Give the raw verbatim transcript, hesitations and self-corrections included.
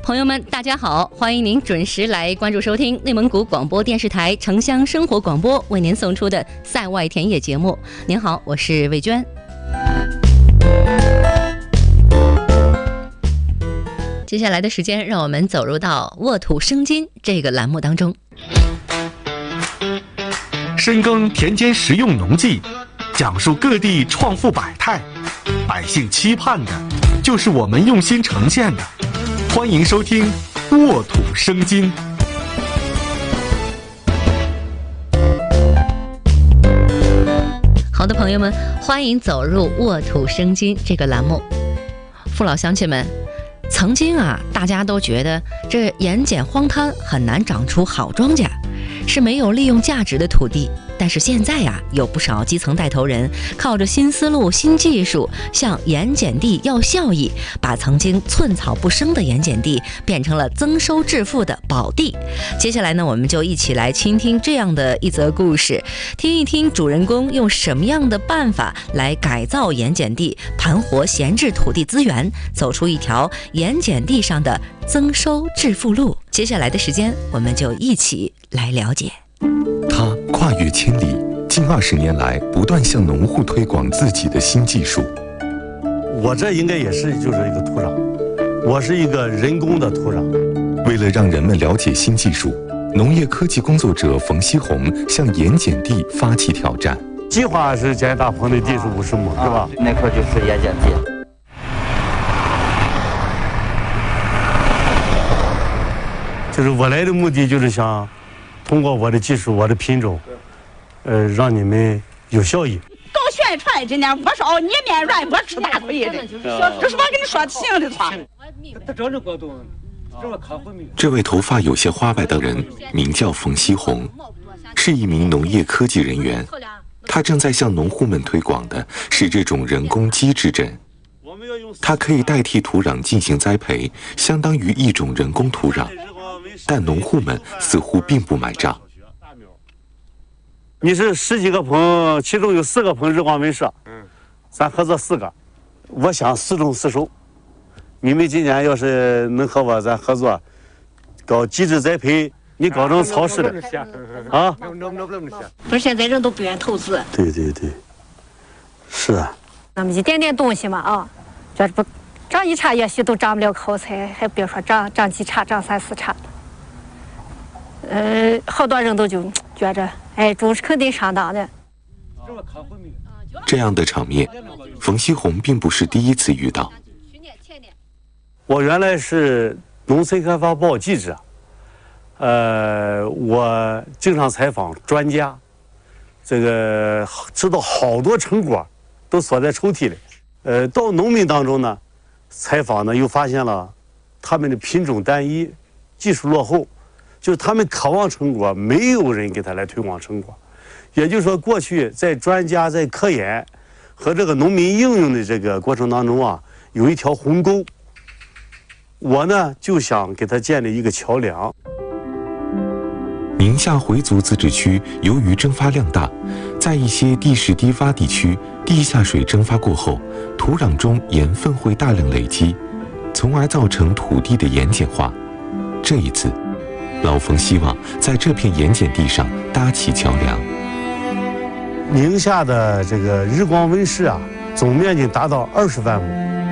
朋友们，大家好，欢迎您准时来关注收听内蒙古广播电视台城乡生活广播为您送出的塞外田野节目。您好，我是魏娟。接下来的时间，让我们走入到沃土生金这个栏目当中。 深耕田间实用农技，讲述各地创富百态，百姓期盼的就是我们用心呈现的。欢迎收听沃土生金。 好的，朋友们，欢迎走入沃土生金这个栏目。父老乡亲们，曾经啊，大家都觉得这盐碱荒滩很难长出好庄稼，是没有利用价值的土地。但是现在呀、啊，有不少基层带头人靠着新思路、新技术，向盐碱地要效益，把曾经寸草不生的盐碱地变成了增收致富的宝地。接下来呢，我们就一起来倾听这样的一则故事，听一听主人公用什么样的办法来改造盐碱地，盘活闲置土地资源，走出一条盐碱地上的增收致富路。接下来的时间，我们就一起来了解。 他跨越千里，近二十年来不断向农户推广自己的新技术。 我这应该也是就是一个土壤，我是一个人工的土壤。 为了让人们了解新技术，农业科技工作者冯锡红向盐碱地发起挑战。 计划是建大棚的地是五十亩，是吧？ 那块就是盐碱地。 就是我来的目的就是想通过我的技术、我的品种，呃，让你们有效益。 搞宣传今天我说你面软我吃大亏的，这是我跟你说行的话。 这位头发有些花白的人名叫冯锡红，是一名农业科技人员。他正在向农户们推广的是这种人工基质枕。它可以代替土壤进行栽培，相当于一种人工土壤。但农户们似乎并不买账。 你是十几个棚，其中有四个棚日光温室，嗯，咱合作四个，我想四种四收。你们今年要是能和我咱合作，搞机制栽培，你搞成草式的啊？ 不是现在人都不愿投资。 对对对，是啊。 那么一点点东西嘛啊，这不长一茬也许都长不了口才，还别说长长几茬，长三四茬。呃，好多人都就觉着，哎，种是肯定上当的。 这样的场面，冯锡红并不是第一次遇到。 我原来是农村开发报记者，呃，我经常采访专家，这个知道好多成果都锁在抽屉里。呃，到农民当中呢，采访呢又发现了他们的品种单一，技术落后。就是他们渴望成果，没有人给他来推广成果，也就是说，过去在专家在科研和这个农民应用的这个过程当中啊，有一条鸿沟。我呢就想给他建立一个桥梁。 宁夏回族自治区由于蒸发量大，在一些地势低洼地区，地下水蒸发过后，土壤中盐分会大量累积，从而造成土地的盐碱化。这一次，老冯希望在这片盐碱地上搭起桥梁。 宁夏的这个日光温室啊，总面积达到二十万亩，